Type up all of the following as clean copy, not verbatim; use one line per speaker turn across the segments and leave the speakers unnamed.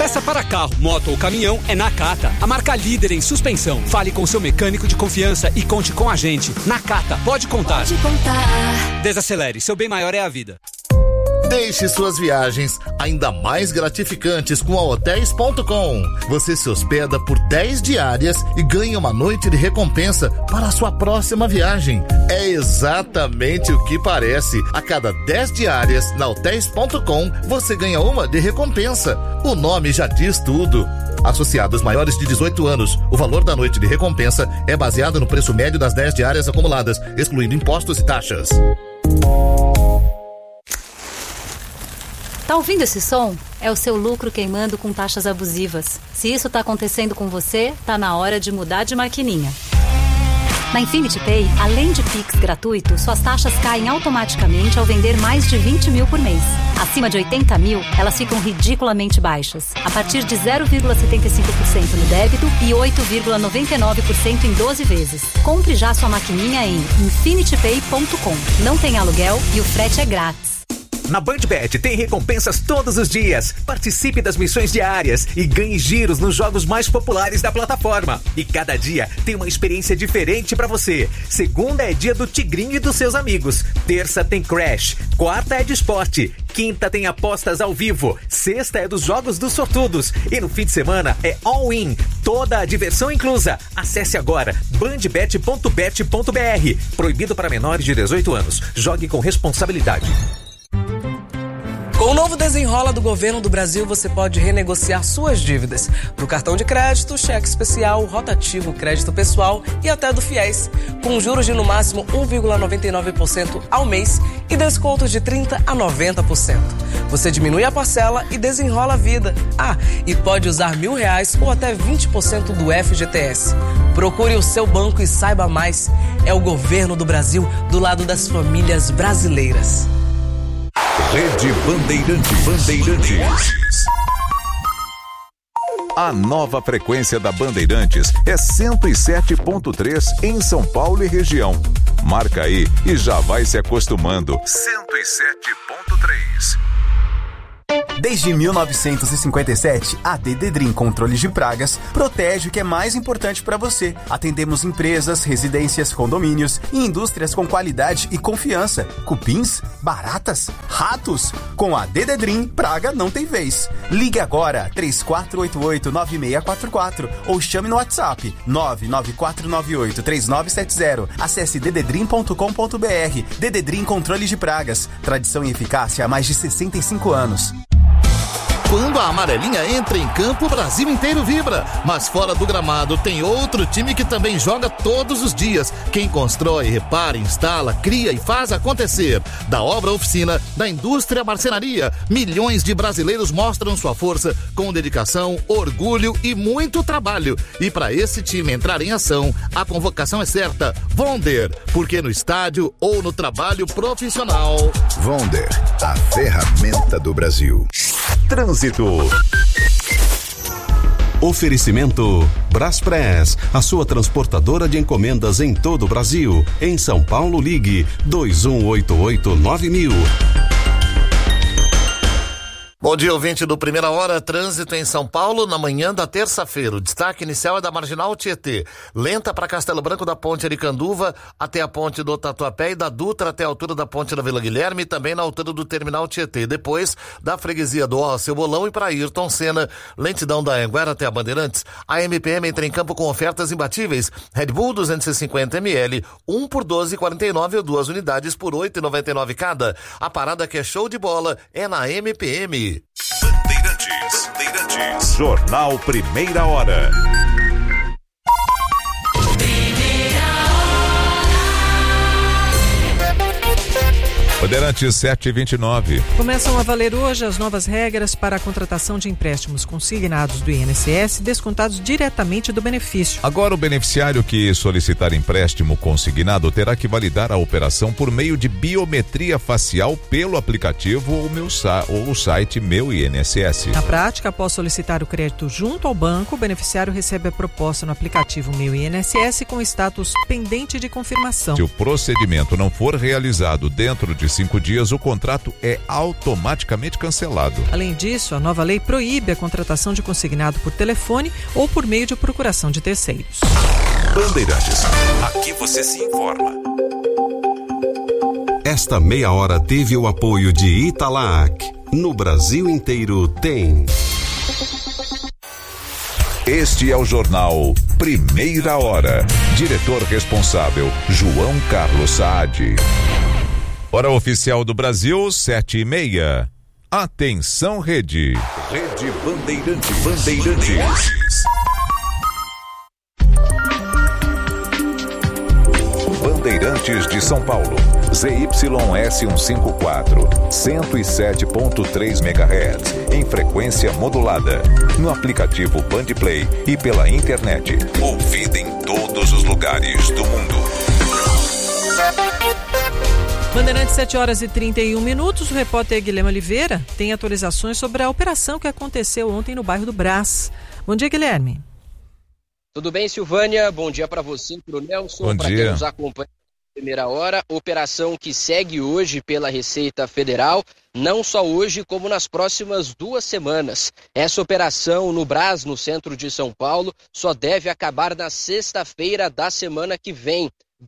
Peça para carro, moto ou caminhão é Nakata, a marca líder em suspensão. Fale com seu mecânico de confiança e conte com a gente. Nakata, pode contar.
Pode contar.
Desacelere, seu bem maior é a vida.
Deixe suas viagens ainda mais gratificantes com a Hotels.com. Você se hospeda por 10 diárias e ganha uma noite de recompensa para a sua próxima viagem. É exatamente o que parece. A cada 10 diárias na Hotels.com, você ganha uma de recompensa. O nome já diz tudo. Associados maiores de 18 anos, o valor da noite de recompensa é baseado no preço médio das 10 diárias acumuladas, excluindo impostos e taxas.
Tá ouvindo esse som? É o seu lucro queimando com taxas abusivas. Se isso tá acontecendo com você, tá na hora de mudar de maquininha. Na Infinity Pay, além de Pix gratuito, suas taxas caem automaticamente ao vender mais de 20 mil por mês. Acima de 80 mil, elas ficam ridiculamente baixas, a partir de 0,75% no débito e 8,99% em 12 vezes. Compre já sua maquininha em infinitypay.com. Não tem aluguel e o frete é grátis.
Na BandBet tem recompensas todos os dias. Participe das missões diárias e ganhe giros nos jogos mais populares da plataforma. E cada dia tem uma experiência diferente pra você. Segunda é dia do Tigrinho e dos seus amigos. Terça tem Crash. Quarta é de esporte. Quinta tem apostas ao vivo. Sexta é dos jogos dos sortudos. E no fim de semana é all-in. Toda a diversão inclusa. Acesse agora bandbet.bet.br. Proibido para menores de 18 anos. Jogue com responsabilidade.
Com o novo Desenrola do Governo do Brasil, você pode renegociar suas dívidas do cartão de crédito, cheque especial, rotativo, crédito pessoal e até do FIES, com juros de no máximo 1,99% ao mês e descontos de 30% a 90%. Você diminui a parcela e desenrola a vida. Ah, e pode usar R$1.000 ou até 20% do FGTS. Procure o seu banco e saiba mais. É o Governo do Brasil do lado das famílias brasileiras.
Rede Bandeirantes. A nova frequência da Bandeirantes é 107.3 em São Paulo e região. Marca aí e já vai se acostumando. 107.3.
Desde 1957, a Dededrim Controles de Pragas protege o que é mais importante para você. Atendemos empresas, residências, condomínios e indústrias com qualidade e confiança. Cupins, baratas, ratos. Com a Dededrim, praga não tem vez. Ligue agora 3488-9644 ou chame no WhatsApp 99498-3970. Acesse dededrim.com.br. Dededrim Controles de Pragas. Tradição e eficácia há mais de 65 anos.
Quando a amarelinha entra em campo, o Brasil inteiro vibra. Mas fora do gramado tem outro time que também joga todos os dias. Quem constrói, repara, instala, cria e faz acontecer. Da obra à oficina, da indústria à marcenaria, milhões de brasileiros mostram sua força com dedicação, orgulho e muito trabalho. E para esse time entrar em ação, a convocação é certa. Vonder, porque no estádio ou no trabalho profissional.
Vonder, a ferramenta do Brasil. Trânsito.
Oferecimento Braspress, a sua transportadora de encomendas em todo o Brasil. Em São Paulo, ligue 2188-9000.
Bom dia, ouvinte do Primeira Hora. Trânsito em São Paulo na manhã da terça-feira. O destaque inicial é da Marginal Tietê. Lenta para Castelo Branco, da Ponte Aricanduva até a Ponte do Tatuapé e da Dutra até a altura da Ponte da Vila Guilherme e também na altura do Terminal Tietê. Depois, da freguesia do Alceu Bolão e para Ayrton Senna. Lentidão da Anguera até a Bandeirantes. A MPM entra em campo com ofertas imbatíveis. Red Bull 250 ml, 1 por 12,49 ou 2 unidades por 8,99 cada. A parada que é show de bola é na MPM.
Bandeirantes. Jornal Primeira Hora. Bandeirantes 729.
Começam a valer hoje as novas regras para a contratação de empréstimos consignados do INSS descontados diretamente do benefício.
Agora o beneficiário que solicitar empréstimo consignado terá que validar a operação por meio de biometria facial pelo aplicativo ou o site Meu INSS.
Na prática, após solicitar o crédito junto ao banco, o beneficiário recebe a proposta no aplicativo Meu INSS com status pendente de confirmação.
Se o procedimento não for realizado dentro de 5 dias, o contrato é automaticamente cancelado.
Além disso, a nova lei proíbe a contratação de consignado por telefone ou por meio de procuração de terceiros.
Bandeirantes, aqui você se informa. Esta meia hora teve o apoio de Italac. No Brasil inteiro tem.
Este é o jornal Primeira Hora. Diretor responsável, João Carlos Saad. Hora oficial do Brasil, 7:30. Atenção, Rede. Rede Bandeirantes. Bandeirantes de São Paulo. ZYS 154, 107.3 MHz, em frequência modulada. No aplicativo Bandplay e pela internet. Ouvida em todos os lugares do mundo.
Bandeirantes, 7h31. O repórter Guilherme Oliveira tem atualizações sobre a operação que aconteceu ontem no bairro do Brás. Bom dia, Guilherme.
Tudo bem, Silvânia? Bom dia para você, para o Nelson,
Bom
para
dia.
quem nos acompanha na primeira hora. Operação que segue hoje pela Receita Federal, não só hoje, como nas próximas 2 semanas. Essa operação no Brás, no centro de São Paulo, só deve acabar na sexta-feira da semana que vem.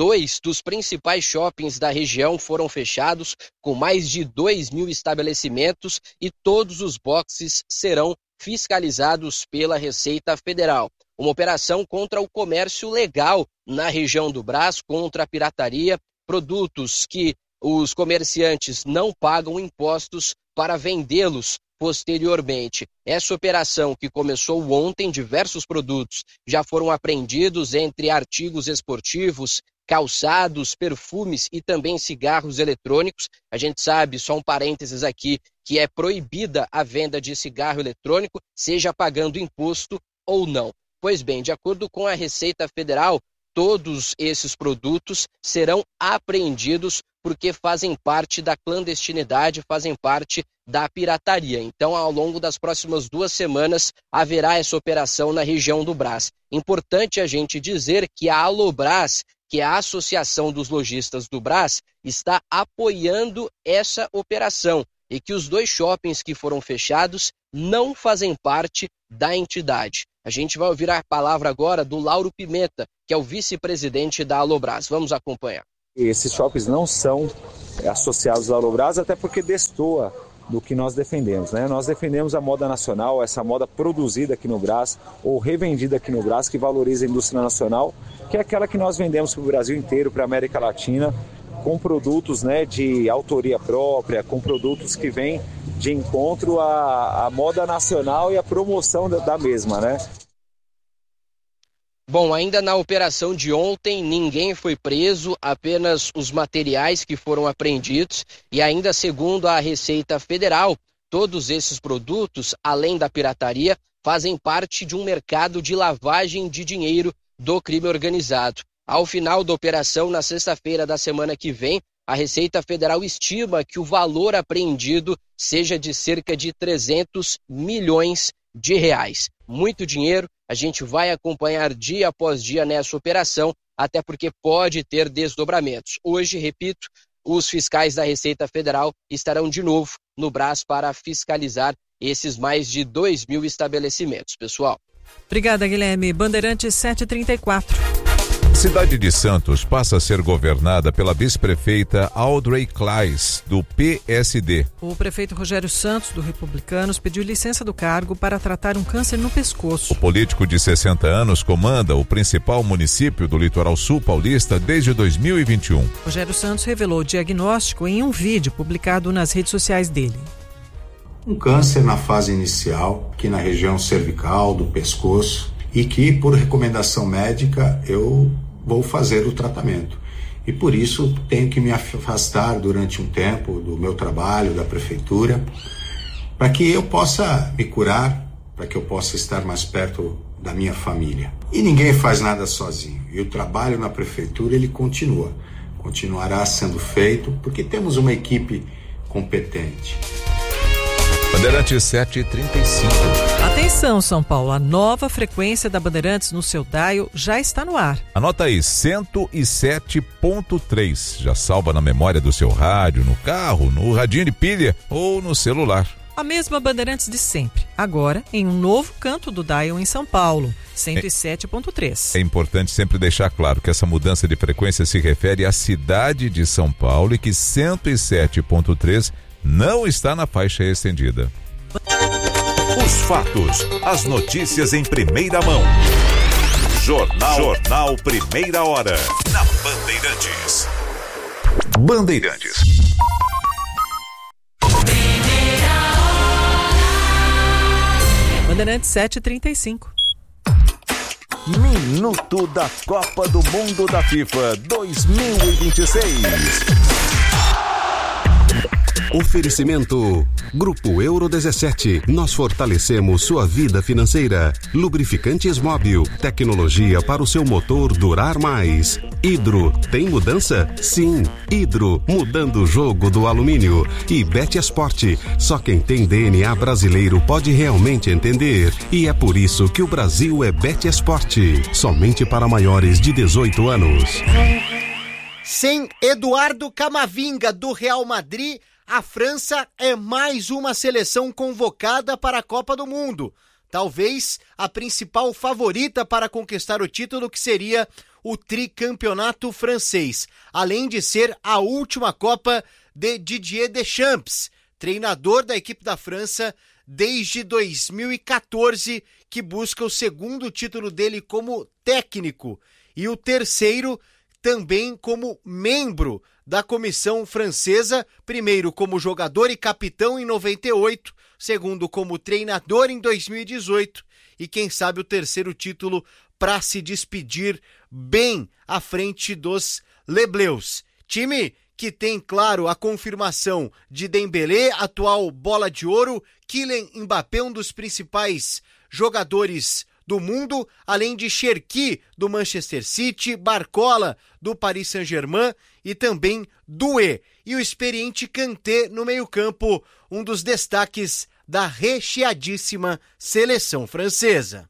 2 dos principais shoppings da região foram fechados, com mais de 2.000 estabelecimentos, e todos os boxes serão fiscalizados pela Receita Federal. Uma operação contra o comércio legal na região do Brás, contra a pirataria, produtos que os comerciantes não pagam impostos para vendê-los posteriormente. Essa operação, que começou ontem, diversos produtos já foram apreendidos, entre artigos esportivos, calçados, perfumes e também cigarros eletrônicos. A gente sabe, só um parênteses aqui, que é proibida a venda de cigarro eletrônico, seja pagando imposto ou não. Pois bem, de acordo com a Receita Federal, todos esses produtos serão apreendidos porque fazem parte da clandestinidade, fazem parte da pirataria. Então, ao longo das próximas 2 semanas, haverá essa operação na região do Brás. Importante a gente dizer que a Alobras, que é a Associação dos Lojistas do Brás, está apoiando essa operação e que os 2 shoppings que foram fechados não fazem parte da entidade. A gente vai ouvir a palavra agora do Lauro Pimenta, que é o vice-presidente da Alobras. Vamos acompanhar.
Esses shoppings não são associados à Alobras, até porque destoa do que nós defendemos, né? Nós defendemos a moda nacional, essa moda produzida aqui no Brás ou revendida aqui no Brás, que valoriza a indústria nacional, que é aquela que nós vendemos para o Brasil inteiro, para a América Latina, com produtos, né, de autoria própria, com produtos que vêm de encontro à moda nacional e à promoção da mesma, né?
Bom, ainda na operação de ontem, ninguém foi preso, apenas os materiais que foram apreendidos. E ainda segundo a Receita Federal, todos esses produtos, além da pirataria, fazem parte de um mercado de lavagem de dinheiro do crime organizado. Ao final da operação, na sexta-feira da semana que vem, a Receita Federal estima que o valor apreendido seja de cerca de 300 milhões de reais. Muito dinheiro, a gente vai acompanhar dia após dia nessa operação, até porque pode ter desdobramentos. Hoje, repito, os fiscais da Receita Federal estarão de novo no Brás para fiscalizar esses mais de 2.000 estabelecimentos, pessoal.
Obrigada, Guilherme. Bandeirantes 7h34.
Cidade de Santos passa a ser governada pela vice-prefeita Audrey Claes, do PSD.
O prefeito Rogério Santos, do Republicanos, pediu licença do cargo para tratar um câncer no pescoço.
O político de 60 anos comanda o principal município do litoral sul paulista desde 2021.
Rogério Santos revelou o diagnóstico em um vídeo publicado nas redes sociais dele.
Um câncer na fase inicial, aqui na região cervical, do pescoço, e que, por recomendação médica, eu vou fazer o tratamento. E por isso tenho que me afastar durante um tempo do meu trabalho, da prefeitura, para que eu possa me curar, para que eu possa estar mais perto da minha família. E ninguém faz nada sozinho. E o trabalho na prefeitura, ele continuará sendo feito, porque temos uma equipe competente.
Bandeirantes 7h35.
Atenção! Atenção, São Paulo, a nova frequência da Bandeirantes no seu dial já está no ar.
Anota aí, 107.3. Já salva na memória do seu rádio, no carro, no radinho de pilha ou no celular.
A mesma Bandeirantes de sempre, agora em um novo canto do dial em São Paulo, 107.3.
É importante sempre deixar claro que essa mudança de frequência se refere à cidade de São Paulo e que 107.3 não está na faixa estendida.
Os fatos, as notícias em primeira mão. Jornal Primeira Hora, na Bandeirantes.
Bandeirantes 7h35.
Minuto da Copa do Mundo da FIFA 2026.
Oferecimento Grupo Euro 17. Nós fortalecemos sua vida financeira. Lubrificantes Móbil. Tecnologia para o seu motor durar mais. Hidro. Tem mudança? Sim. Hidro. Mudando o jogo do alumínio. E Betesport. Só quem tem DNA brasileiro pode realmente entender. E é por isso que o Brasil é Betesport. Somente para maiores de 18 anos.
Sem Eduardo Camavinga, do Real Madrid, a França é mais uma seleção convocada para a Copa do Mundo. Talvez a principal favorita para conquistar o título, que seria o tricampeonato francês, além de ser a última Copa de Didier Deschamps, treinador da equipe da França desde 2014, que busca o segundo título dele como técnico e o terceiro também como membro da comissão francesa, primeiro como jogador e capitão em 98, segundo como treinador em 2018 e quem sabe o terceiro título para se despedir bem à frente dos Les Bleus. Time que tem, claro, a confirmação de Dembélé, atual bola de ouro, Kylian Mbappé, um dos principais jogadores do mundo, além de Cherki, do Manchester City, Barcola, do Paris Saint-Germain e também Doué. E o experiente Kanté no meio-campo, um dos destaques da recheadíssima seleção francesa.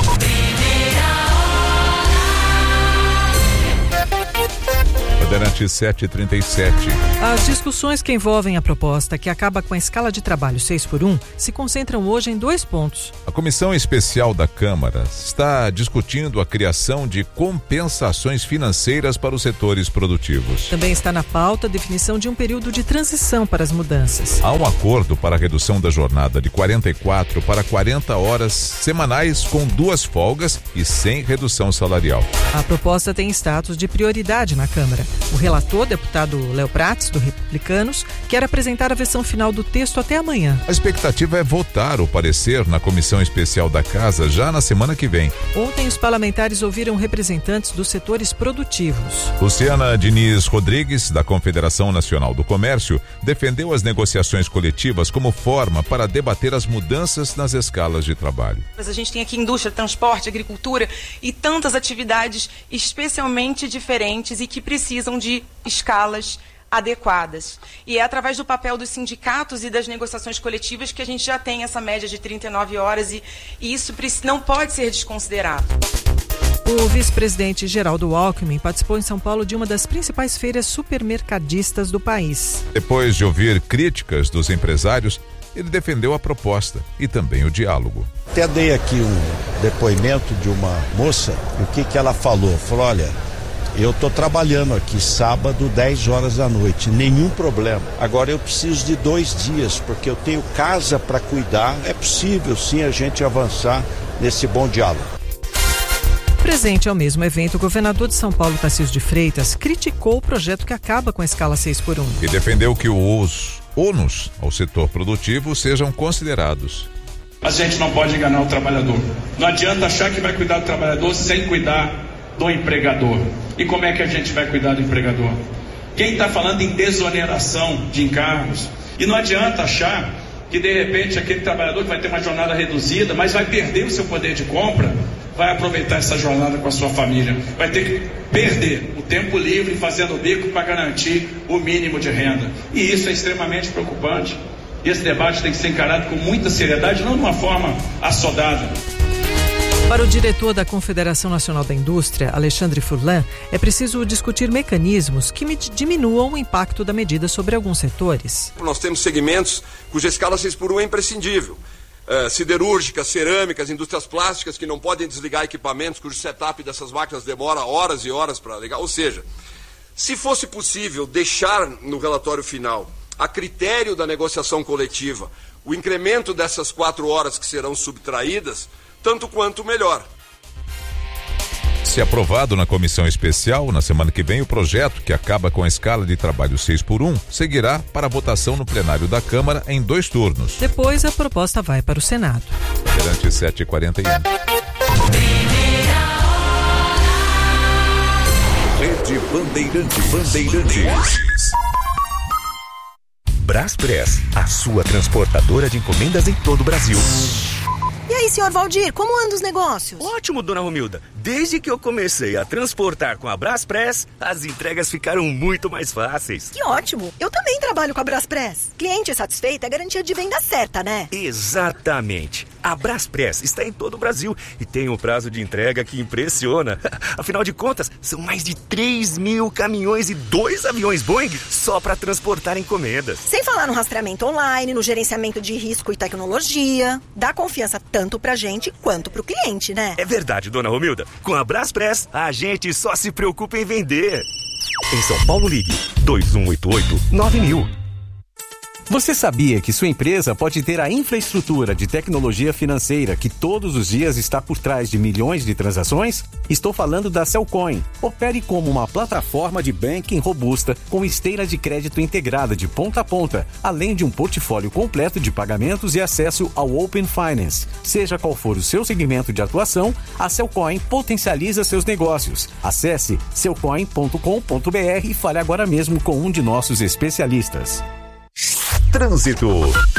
Bandeirantes 7h37.
As discussões que envolvem a proposta que acaba com a escala de trabalho 6x1 se concentram hoje em 2 pontos.
A Comissão Especial da Câmara está discutindo a criação de compensações financeiras para os setores produtivos.
Também está na pauta a definição de um período de transição para as mudanças.
Há um acordo para a redução da jornada de 44 para 40 horas semanais com 2 folgas e sem redução salarial.
A proposta tem status de prioridade na Câmara. O relator, deputado Léo Prats, do Republicanos, quer apresentar a versão final do texto até amanhã.
A expectativa é votar o parecer na Comissão Especial da Casa já na semana que vem.
Ontem, os parlamentares ouviram representantes dos setores produtivos.
Luciana Diniz Rodrigues, da Confederação Nacional do Comércio, defendeu as negociações coletivas como forma para debater as mudanças nas escalas de trabalho.
Mas a gente tem aqui indústria, transporte, agricultura e tantas atividades especialmente diferentes e que precisam de escalas adequadas. E é através do papel dos sindicatos e das negociações coletivas que a gente já tem essa média de 39 horas e isso não pode ser desconsiderado.
O vice-presidente Geraldo Alckmin participou em São Paulo de uma das principais feiras supermercadistas do país.
Depois de ouvir críticas dos empresários, ele defendeu a proposta e também o diálogo.
Até dei aqui um depoimento de uma moça, o que ela falou? Falou, olha, eu estou trabalhando aqui sábado, 10 horas da noite, nenhum problema. Agora eu preciso de 2 dias, porque eu tenho casa para cuidar. É possível sim a gente avançar nesse bom diálogo.
Presente ao mesmo evento, o governador de São Paulo, Tarcísio de Freitas, criticou o projeto que acaba com a escala 6x1.
E defendeu que os ônus ao setor produtivo sejam considerados.
A gente não pode enganar o trabalhador. Não adianta achar que vai cuidar do trabalhador sem cuidar do empregador. E como é que a gente vai cuidar do empregador? Quem está falando em desoneração de encargos? E não adianta achar que de repente aquele trabalhador que vai ter uma jornada reduzida, mas vai perder o seu poder de compra, vai aproveitar essa jornada com a sua família. Vai ter que perder o tempo livre fazendo bico para garantir o mínimo de renda. E isso é extremamente preocupante. Esse debate tem que ser encarado com muita seriedade, não de uma forma assodada.
Para o diretor da Confederação Nacional da Indústria, Alexandre Furlan, é preciso discutir mecanismos que diminuam o impacto da medida sobre alguns setores.
Nós temos segmentos cuja escala 6x1 é imprescindível. Siderúrgicas, cerâmicas, indústrias plásticas que não podem desligar equipamentos, cujo setup dessas máquinas demora horas e horas para ligar. Ou seja, se fosse possível deixar no relatório final, a critério da negociação coletiva, o incremento dessas 4 horas que serão subtraídas, tanto quanto melhor.
Se aprovado na comissão especial, na semana que vem, o projeto, que acaba com a escala de trabalho 6x1, seguirá para votação no plenário da Câmara em 2 turnos.
Depois, a proposta vai para o Senado.
Durante 7h41.
Rede Bandeirantes. Braspress, a sua transportadora de encomendas em todo o Brasil.
E aí, senhor Valdir, como andam os negócios?
Ótimo, dona Romilda. Desde que eu comecei a transportar com a Braspress, as entregas ficaram muito mais fáceis.
Que ótimo. Eu também trabalho com a Braspress. Cliente satisfeito é garantia de venda certa, né?
Exatamente. A Braspress está em todo o Brasil e tem um prazo de entrega que impressiona. Afinal de contas, são mais de 3.000 caminhões e 2 aviões Boeing só para transportar encomendas.
Sem falar no rastreamento online, no gerenciamento de risco e tecnologia. Dá confiança tanto pra gente quanto pro cliente, né?
É verdade, dona Romilda. Com a Braspress, a gente só se preocupa em vender. Em São Paulo, ligue 2188-9000.
Você sabia que sua empresa pode ter a infraestrutura de tecnologia financeira que todos os dias está por trás de milhões de transações? Estou falando da Cellcoin. Opere como uma plataforma de banking robusta com esteira de crédito integrada de ponta a ponta, além de um portfólio completo de pagamentos e acesso ao Open Finance. Seja qual for o seu segmento de atuação, a Cellcoin potencializa seus negócios. Acesse cellcoin.com.br e fale agora mesmo com um de nossos especialistas.
Trânsito.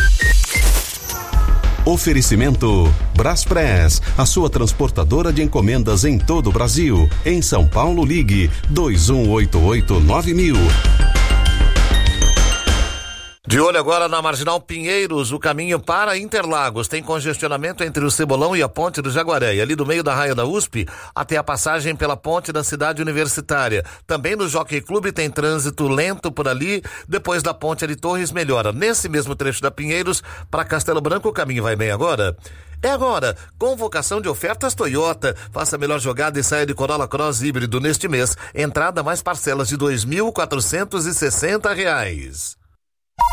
Oferecimento Braspress, a sua transportadora de encomendas em todo o Brasil. Em São Paulo, ligue 2188-9000.
De olho agora na Marginal Pinheiros, o caminho para Interlagos. Tem congestionamento entre o Cebolão e a Ponte do Jaguaré. E ali do meio da raia da USP até a passagem pela Ponte da Cidade Universitária. Também no Jockey Clube tem trânsito lento por ali. Depois da Ponte de Torres melhora. Nesse mesmo trecho da Pinheiros, para Castelo Branco, o caminho vai bem agora. É agora, convocação de ofertas Toyota. Faça a melhor jogada e saia de Corolla Cross híbrido neste mês. Entrada mais parcelas de R$ 2.460.